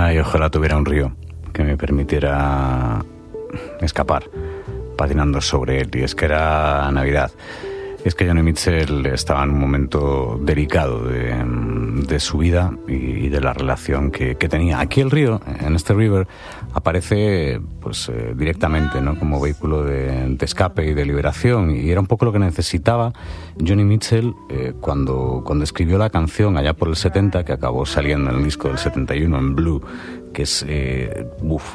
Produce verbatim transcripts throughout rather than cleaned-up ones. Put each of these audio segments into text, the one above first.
Ay, ojalá tuviera un río que me permitiera escapar patinando sobre él. Y es que era Navidad. Es que Joni Mitchell estaba en un momento delicado de, de su vida y de la relación que, que tenía. Aquí el río, en este River, aparece pues eh, directamente, ¿no?, como vehículo de, de escape y de liberación, y era un poco lo que necesitaba Joni Mitchell eh, cuando, cuando escribió la canción allá por el setenta, que acabó saliendo en el disco del setenta y uno, en Blue, que es eh, uff.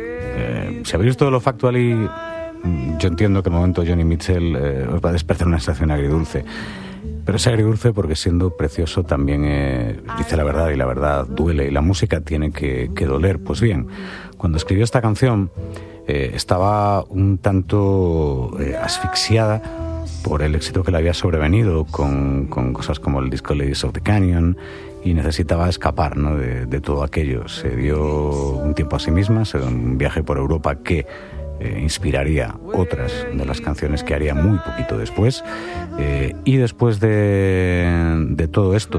Eh, si habéis visto lo Factually, yo entiendo que en el momento Joni Mitchell eh, os va a despertar una sensación agridulce, pero es agridulce porque siendo precioso también eh, dice la verdad, y la verdad duele, y la música tiene que, que doler. Pues bien, cuando escribió esta canción eh, estaba un tanto eh, asfixiada por el éxito que le había sobrevenido con, con cosas como el disco Ladies of the Canyon, y necesitaba escapar, ¿no?, de, de todo aquello. Se dio un tiempo a sí misma, se dio un viaje por Europa que Eh, inspiraría otras de las canciones que haría muy poquito después, eh, y después de, de todo esto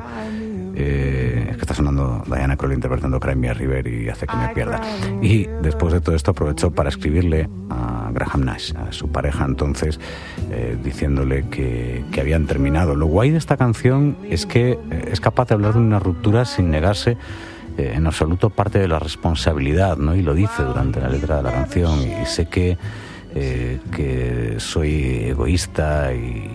eh, es que está sonando Diana Krall interpretando Cry Me a River y hace que me pierda, y después de todo esto aprovechó para escribirle a Graham Nash, a su pareja entonces, eh, diciéndole que, que habían terminado. Lo guay de esta canción es que eh, es capaz de hablar de una ruptura sin negarse en absoluto parte de la responsabilidad, ¿no? Y lo dice durante la letra de la canción. Y sé que, eh, que soy egoísta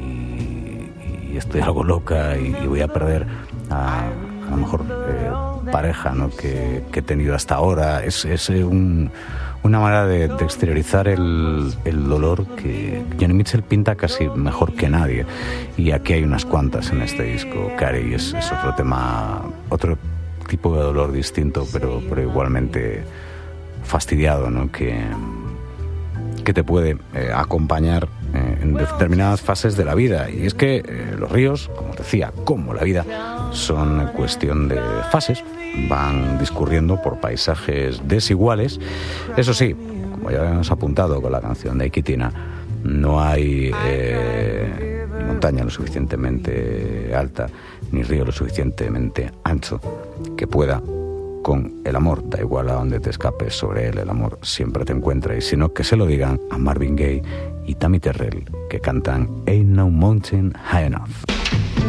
y, y estoy algo loca y, y voy a perder a, a la mejor eh, pareja, ¿no?, que, que he tenido hasta ahora. Es, es un, una manera de, de exteriorizar el, el dolor que Joni Mitchell pinta casi mejor que nadie. Y aquí hay unas cuantas en este disco. Carey es, es otro tema, otro tipo de dolor distinto, pero, pero igualmente fastidiado, ¿no?, que, que te puede eh, acompañar eh, en determinadas fases de la vida. Y es que eh, los ríos, como os decía, como la vida, son cuestión de fases, van discurriendo por paisajes desiguales. Eso sí, como ya habíamos apuntado con la canción de Iquitina, no hay eh, montaña lo suficientemente alta ni río lo suficientemente ancho que pueda con el amor. Da igual a donde te escapes sobre él, el amor siempre te encuentra. Y si no, que se lo digan a Marvin Gaye y Tammy Terrell, que cantan Ain't No Mountain High Enough.